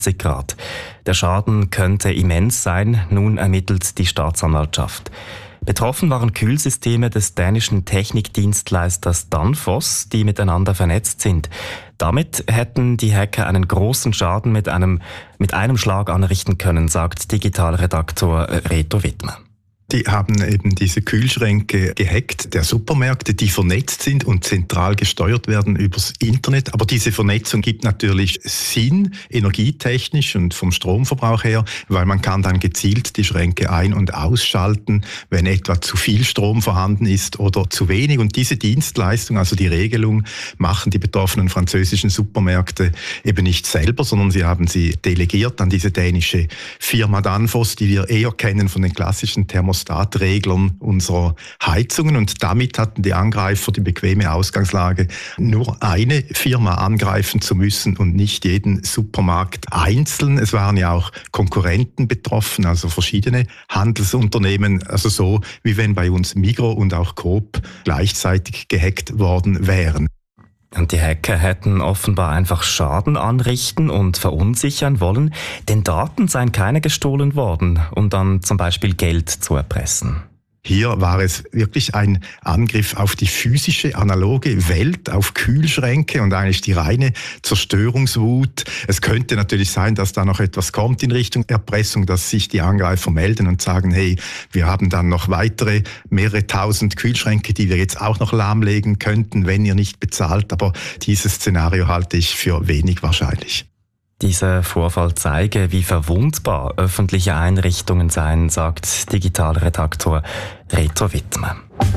Grad. Der Schaden könnte immens sein, nun ermittelt die Staatsanwaltschaft. Betroffen waren Kühlsysteme des dänischen Technikdienstleisters Danfoss, die miteinander vernetzt sind. Damit hätten die Hacker einen großen Schaden mit einem Schlag anrichten können, sagt Digitalredaktor Reto Wittmer. Die haben eben diese Kühlschränke gehackt der Supermärkte, die vernetzt sind und zentral gesteuert werden übers Internet. Aber diese Vernetzung gibt natürlich Sinn, energietechnisch und vom Stromverbrauch her, weil man kann dann gezielt die Schränke ein- und ausschalten, wenn etwa zu viel Strom vorhanden ist oder zu wenig. Und diese Dienstleistung, also die Regelung, machen die betroffenen französischen Supermärkte eben nicht selber, sondern sie haben sie delegiert an diese dänische Firma Danfoss, die wir eher kennen von den klassischen Thermostatreglern unserer Heizungen, und damit hatten die Angreifer die bequeme Ausgangslage, nur eine Firma angreifen zu müssen und nicht jeden Supermarkt einzeln. Es waren ja auch Konkurrenten betroffen, also verschiedene Handelsunternehmen, also so wie wenn bei uns Migros und auch Coop gleichzeitig gehackt worden wären. Und die Hacker hätten offenbar einfach Schaden anrichten und verunsichern wollen, denn Daten seien keine gestohlen worden, um dann zum Beispiel Geld zu erpressen. Hier war es wirklich ein Angriff auf die physische, analoge Welt, auf Kühlschränke und eigentlich die reine Zerstörungswut. Es könnte natürlich sein, dass da noch etwas kommt in Richtung Erpressung, dass sich die Angreifer melden und sagen, hey, wir haben dann noch weitere mehrere tausend Kühlschränke, die wir jetzt auch noch lahmlegen könnten, wenn ihr nicht bezahlt. Aber dieses Szenario halte ich für wenig wahrscheinlich. Dieser Vorfall zeige, wie verwundbar öffentliche Einrichtungen seien, sagt Digitalredaktor Reto Wittmer.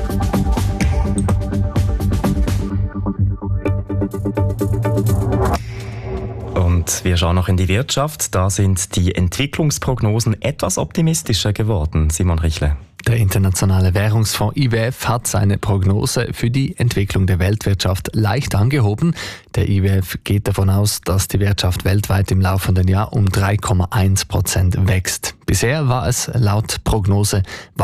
Und wir schauen noch in die Wirtschaft. Da sind die Entwicklungsprognosen etwas optimistischer geworden. Simon Richle. Der Internationale Währungsfonds IWF hat seine Prognose für die Entwicklung der Weltwirtschaft leicht angehoben. Der IWF geht davon aus, dass die Wirtschaft weltweit im laufenden Jahr um 3,1% wächst. Bisher waren es laut Prognose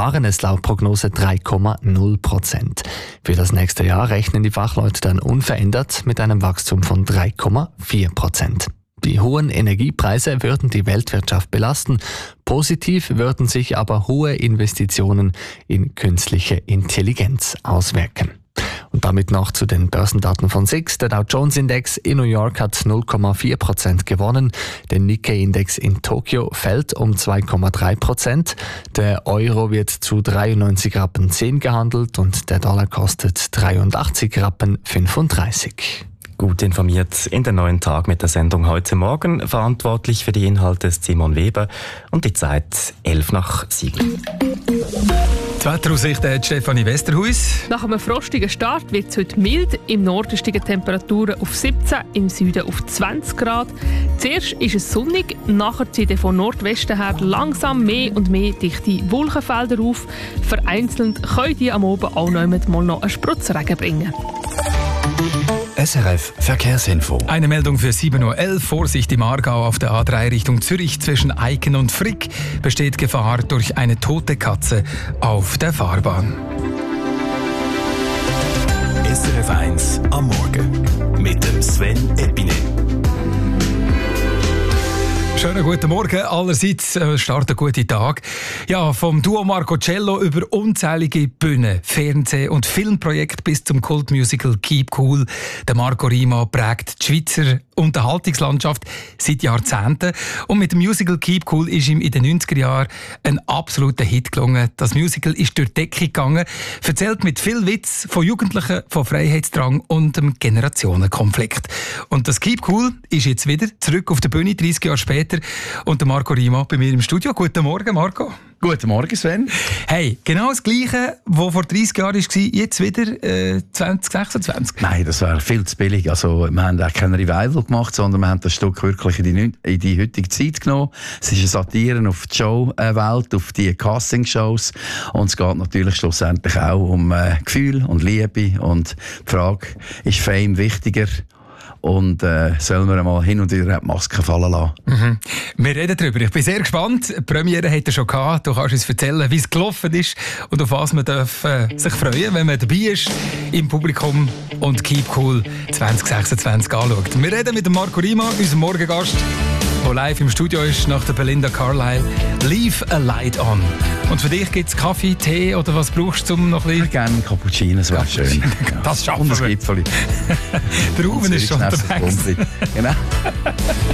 3,0%. Für das nächste Jahr rechnen die Fachleute dann unverändert mit einem Wachstum von 3,4%. Die hohen Energiepreise würden die Weltwirtschaft belasten. Positiv würden sich aber hohe Investitionen in künstliche Intelligenz auswirken. Und damit noch zu den Börsendaten von SIX. Der Dow Jones Index in New York hat 0,4% gewonnen. Der Nikkei-Index in Tokio fällt um 2,3%. Der Euro wird zu 93,10 Rappen gehandelt und der Dollar kostet 83,35 Rappen. Gut informiert in den neuen Tag mit der Sendung heute Morgen. Verantwortlich für die Inhalte ist Simon Weber und die Zeit 6:11. Die Wetteraussicht hat Stefanie Westerhuis. Nach einem frostigen Start wird es heute mild. Im Norden steigen Temperaturen auf 17, im Süden auf 20 Grad. Zuerst ist es sonnig, nachher ziehen von Nordwesten her langsam mehr und mehr dichte Wolkenfelder auf. Vereinzelt können die am Abend auch mal noch einen Spritzregen bringen. SRF Verkehrsinfo. Eine Meldung für 7:11 Uhr. Vorsicht im Aargau auf der A3 Richtung Zürich zwischen Eiken und Frick. Besteht Gefahr durch eine tote Katze auf der Fahrbahn. SRF 1 am Morgen mit dem Sven Epine. Schönen guten Morgen allerseits, starten gute Tag. Ja, vom Duo Marcocello über unzählige Bühnen, Fernseh- und Filmprojekte bis zum Kultmusical Keep Cool. Der Marco Rima prägt die Schweizer Unterhaltungslandschaft seit Jahrzehnten. Und mit dem Musical Keep Cool ist ihm in den 90er Jahren ein absoluter Hit gelungen. Das Musical ist durch die Decke gegangen, erzählt mit viel Witz von Jugendlichen, von Freiheitsdrang und einem Generationenkonflikt. Und das Keep Cool ist jetzt wieder zurück auf der Bühne, 30 Jahre später. Und der Marco Rima bei mir im Studio. Guten Morgen, Marco. Guten Morgen, Sven. Hey, genau das Gleiche, was vor 30 Jahren war, jetzt wieder 2026? Nein, das wäre viel zu billig. Also, wir haben auch kein Revival gemacht, sondern wir haben das Stück wirklich in die heutige Zeit genommen. Es ist eine Satire auf die Showwelt, auf die Castingshows. Und es geht natürlich schlussendlich auch um Gefühl und Liebe. Und die Frage, ist Fame wichtiger? Und sollen wir mal hin und wieder die Maske fallen lassen? Mhm. Wir reden darüber. Ich bin sehr gespannt. Die Premiere hat er schon gehabt. Du kannst uns erzählen, wie es gelaufen ist und auf was man darf, sich freuen, wenn man dabei ist im Publikum und Keep Cool 2026 anschaut. Wir reden mit dem Marco Rima, unserem Morgengast. der live im Studio ist, nach der Belinda Carlisle. Leave a Light On. Und für dich gibt es Kaffee, Tee oder was brauchst du, um noch ein bisschen... Gerne einen Cappuccino, das wäre schön. Das schaffen Und wir. ein Gipfeli. Der Ruben ist schon unterwegs. Genau.